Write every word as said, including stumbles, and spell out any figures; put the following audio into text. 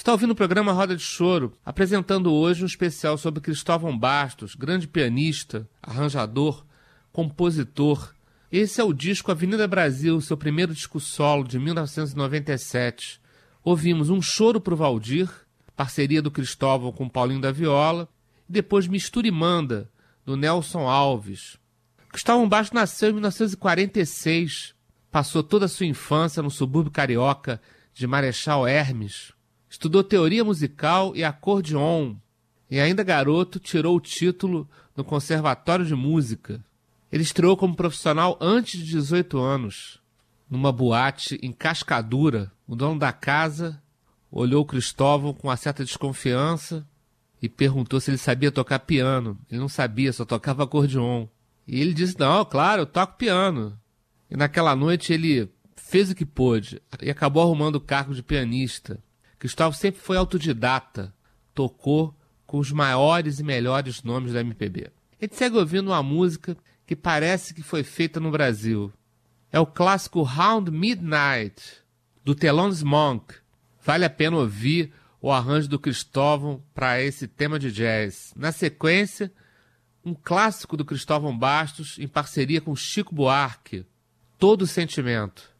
está ouvindo o programa Roda de Choro, apresentando hoje um especial sobre Cristóvão Bastos, grande pianista, arranjador, compositor. Esse é o disco Avenida Brasil, seu primeiro disco solo de mil novecentos e noventa e sete. Ouvimos Um Choro pro Valdir, parceria do Cristóvão com Paulinho da Viola, e depois Mistura e Manda, do Nelson Alves. Cristóvão Bastos nasceu em mil novecentos e quarenta e seis, passou toda a sua infância no subúrbio carioca de Marechal Hermes, estudou teoria musical e acordeon, e ainda garoto tirou o título no Conservatório de Música. Ele estreou como profissional antes de dezoito anos, numa boate em Cascadura. O dono da casa olhou Cristóvão com uma certa desconfiança e perguntou se ele sabia tocar piano. Ele não sabia, só tocava acordeon. E ele disse, não, claro, eu toco piano. E naquela noite ele fez o que pôde e acabou arrumando o cargo de pianista. Cristóvão sempre foi autodidata, tocou com os maiores e melhores nomes da M P B. A gente segue ouvindo uma música que parece que foi feita no Brasil. É o clássico Round Midnight, do Thelonious Monk. Vale a pena ouvir o arranjo do Cristóvão para esse tema de jazz. Na sequência, um clássico do Cristóvão Bastos em parceria com Chico Buarque, Todo Sentimento.